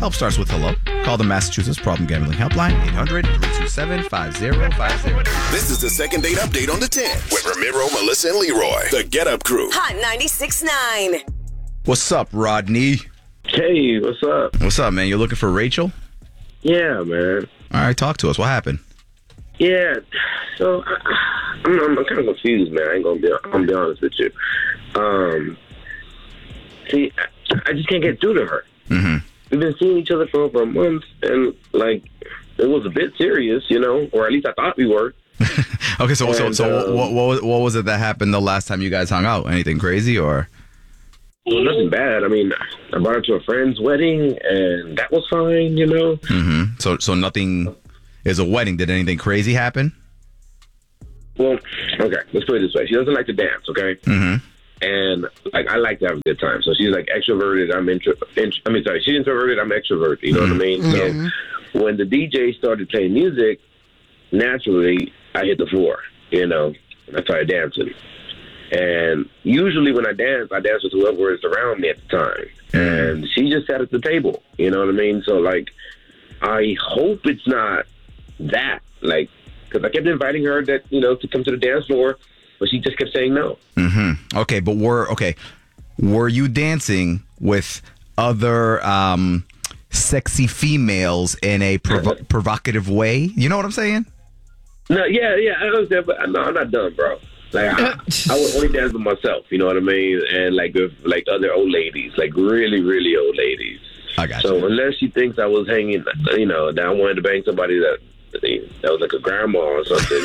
Help starts with hello. Call the Massachusetts Problem Gambling Helpline, 800-327-5050. This is the second date update on the 10 with Ramiro, Melissa, and Leroy. The Get Up Crew. Hot 96.9. What's up, Rodney? Hey, what's up? What's up, man? You're looking for Rachel? Yeah, man. All right, talk to us. What happened? Yeah, so I'm kind of confused, man. I'm gonna be honest with you. See, I just can't get through to her. Mm-hmm. We've been seeing each other for over a month, and like it was a bit serious, you know, or at least I thought we were. Okay, so what was it that happened the last time you guys hung out? Anything crazy or? Well, nothing bad. I mean, I brought her to a friend's wedding, and that was fine, you know. Mm-hmm. So nothing is a wedding. Did anything crazy happen? Well, okay, let's put it this way. She doesn't like to dance, okay? Mm-hmm. And like I like to have a good time. So she's like extroverted. She's introverted. I'm extroverted. You know what I mean? So when the DJ started playing music, naturally I hit the floor. You know, and I started dancing. And usually when I dance with whoever is around me at the time. And she just sat at the table. You know what I mean? So like, I hope it's not that. Like, because I kept inviting her to come to the dance floor. But she just kept saying no. Mm-hmm. Okay, but were you dancing with other sexy females in a provocative way? You know what I'm saying? No, yeah, I understand, but no, I'm not done, bro. Like I would only dance with myself. You know what I mean? And like with like other old ladies, like really, really old ladies. I got so you. Unless she thinks I was hanging, that I wanted to bang somebody that was like a grandma or something,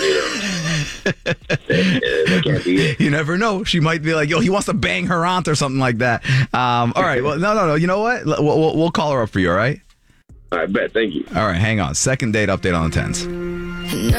that can't be it. You never know. She might be like, yo, he wants to bang her aunt or something like that. All right. Well, no. You know what? We'll call her up for you, all right? I bet. Thank you. All right. Hang on. Second date update on the 10s.